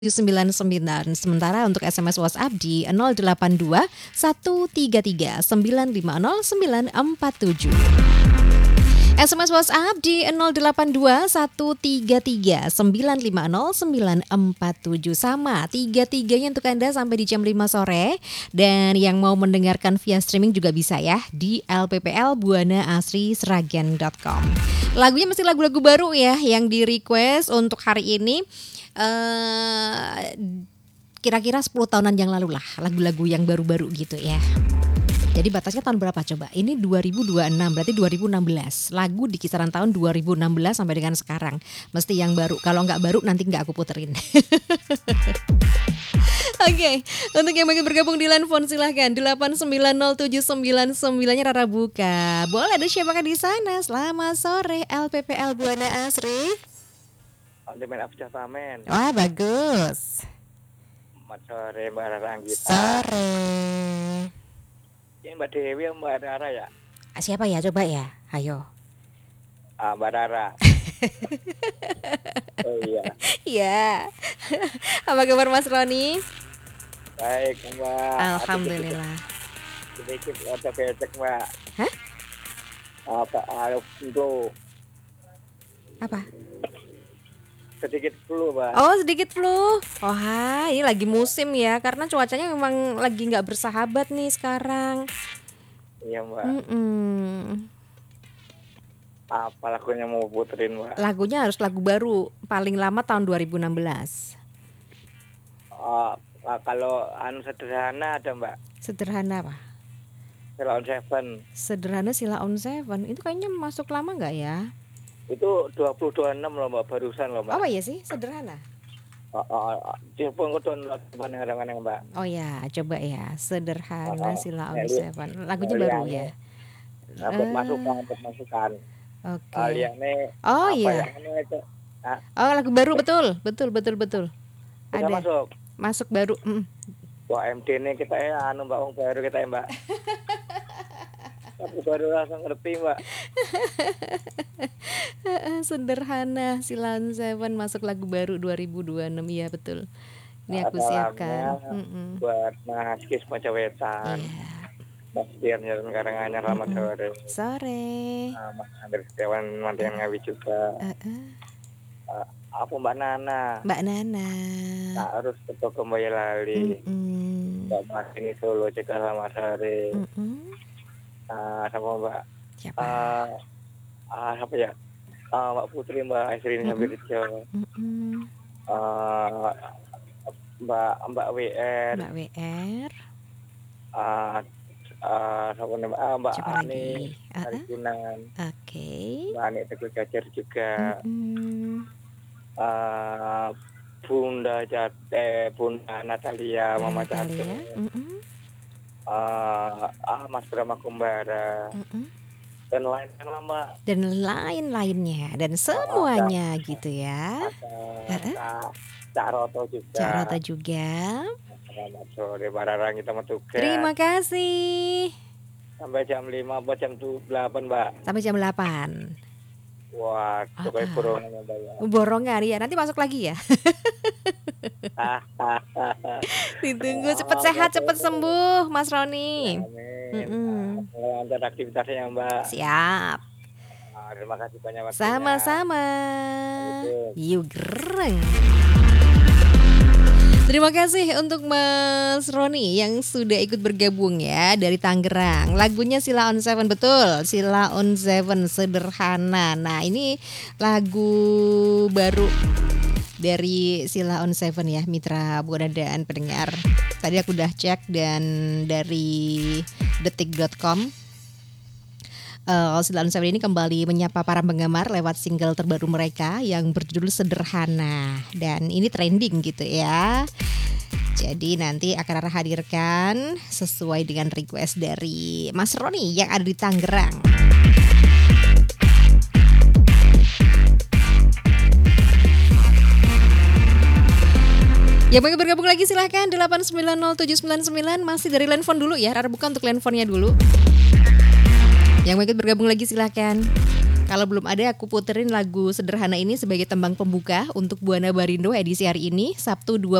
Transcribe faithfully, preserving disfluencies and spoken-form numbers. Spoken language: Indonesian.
sembilan sembilan. Sementara untuk S M S WhatsApp di nol delapan dua satu tiga tiga sembilan lima nol sembilan empat tujuh. S M S WhatsApp di nol delapan dua satu tiga tiga sembilan lima nol sembilan empat tujuh. Sama tiga-tiganya untuk Anda sampai di jam lima sore. Dan yang mau mendengarkan via streaming juga bisa ya di l p p l buana asri sragen dot com. Lagunya mesti lagu-lagu baru ya yang di request untuk hari ini. Uh, kira-kira sepuluh tahunan yang lalu lah, lagu-lagu yang baru-baru gitu ya. Jadi batasnya tahun berapa coba? Ini dua ribu dua puluh enam, berarti dua ribu enam belas. Lagu di kisaran tahun dua ribu enam belas sampai dengan sekarang. Mesti yang baru, kalau nggak baru nanti nggak aku puterin. Oke, okay. Untuk yang ingin bergabung di line phone silahkan delapan sembilan nol tujuh sembilan sembilan-nya Rara buka. Boleh, ada siapakah di sana? Selamat sore L P P L Buana Asri. Demen Abjah Tamen. Wah, bagus. Selamat sore Mbak Rara Anggita. Sore. Ini Mbak Dewi atau Mbak Rara ya? Siapa ya? Coba ya. Ayo. Ah, Mbak Rara. Oh iya. Iya. Apa kabar Mas Roni? Baik Mbak. Alhamdulillah. Sedikit ada becek Mbak. Hah? Apa? Aluf itu. Apa? Sedikit flu Mbak. Oh, sedikit flu. Oh, ini lagi musim ya, karena cuacanya memang lagi nggak bersahabat nih sekarang. Iya Mbak. Mm-mm. Apa lagunya mau puterin Mbak? Lagunya harus lagu baru, paling lama tahun dua ribu enam belas. Oh, kalau anu sederhana ada Mbak. Sederhana apa? Sila on Seven. Sederhana Sila on Seven. Itu kayaknya masuk lama nggak ya? Itu dua puluh dua puluh enam loh Mbak, barusan loh Mbak. Oh iya sih, sederhana. Oh, oh, oh. Telepon ke download kadang-kadang Mbak. Oh ya, coba ya. Sederhana Oh, oh. Sila on Eli- Seven. Lagunya Eli- baru Eli- ya. Nah, buat Eh, masukan, buat masukan. Oke. Aliane Oh apa iya. yang anu itu? Ah, Oh, lagu baru, betul. Betul, betul, betul. bisa Ada. masuk. Masuk baru. Mm. Wah, M D ini kita ya anu Mbak, wong baru kita ya Mbak. Aku baru langsung ngerti Mbak. Sederhana Sila on Seven masuk lagu baru dua ribu dua puluh enam. Iya, betul. Ini aku Salamnya siapkan. Mm-mm. buat Mas Kis Macawetan. Iya. Mas Dian Jalan Karanganyar selamat Mm-mm. sore. Sore. Ah, Mas Andres Setiawan Mantian Ngawi juga. Uh-uh. Ah, aku Mbak Nana. Mbak Nana. Tak harus ke toko Boyolali. Mm-mm. Mbak Mas ini Solo juga selamat sore. Mm-mm. Ah, sama Mbak Siapa? ah ah, apa ya? Ah, Mbak Putri, Mbak Aisrin Mm-mm. Habirjo. Mm-mm. Ah, Mbak Mbak W R. Mbak W R. Ah, ah, sama nama ah, Mbak Siapa Ani lagi? Uh-uh. Arjunan. Oke. Mbak Ani Teguh Gajar juga. Mm-mm. Ah, Bunda Jate, Bunda Natalia, Mama Jate. Natalia. Mm-mm. Ah, ah, Mas Brahma Kumbara Mm-mm. dan lain-lain lama. Dan lain-lainnya dan semuanya gitu ya. Ada Kak Cak Roto juga. Cak Rota juga. Selamat sore barang kita metugas. Terima kasih. Sampai jam lima atau jam delapan, Mbak. Sampai jam delapan. Wah, cukup Ah, ah. borongan Mbak ya. Borongan ya. Nanti masuk lagi ya. Ditunggu cepet sehat, cepet sembuh Mas Roni. Amin. Mm-mm. Lancar aktivitasnya Mbak. Siap. Ah, terima kasih banyak waktunya. Sama-sama. Assalamualaikum. Yuk gereng. Terima kasih untuk Mas Roni yang sudah ikut bergabung ya dari Tangerang. Lagunya Sila on Seven, betul. Sila on Seven, sederhana. Nah, ini lagu baru dari Sila on Seven ya, Mitra Buana dan pendengar. Tadi aku udah cek dan dari detik dot com. Uh, Sila on Seven ini kembali menyapa para penggemar lewat single terbaru mereka yang berjudul Sederhana. Dan ini trending gitu ya. Jadi nanti akan Rara hadirkan sesuai dengan request dari Mas Roni yang ada di Tangerang. Yang mau bergabung lagi silahkan delapan sembilan nol tujuh sembilan sembilan. Masih dari line phone dulu ya. Rara buka untuk line phone-nya dulu. Yang mau ikut bergabung lagi silahkan Kalau belum ada, aku puterin lagu sederhana ini sebagai tembang pembuka untuk Buana Barindo edisi hari ini, Sabtu dua